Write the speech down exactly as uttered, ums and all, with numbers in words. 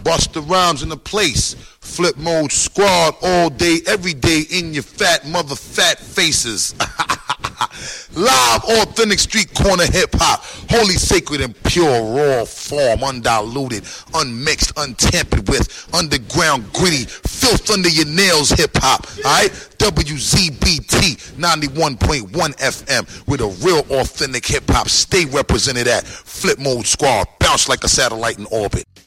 Busta Rhymes in the place. Flip Mode Squad all day, every day in your fat mother fat faces. Live, authentic street corner hip hop, holy, sacred, and pure, raw form, undiluted, unmixed, untampered with, underground, gritty, filth under your nails hip hop. All right, W Z B T ninety-one point one F M with a real authentic hip hop. Stay represented at Flip Mode Squad. Bounce like a satellite in orbit.